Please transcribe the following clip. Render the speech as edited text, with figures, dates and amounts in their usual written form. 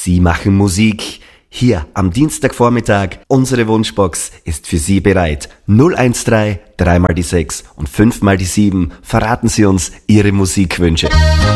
Sie machen Musik. Hier am Dienstagvormittag, unsere Wunschbox ist für Sie bereit. 013 3 mal die 6 und 5 mal die 7. Verraten Sie uns Ihre Musikwünsche.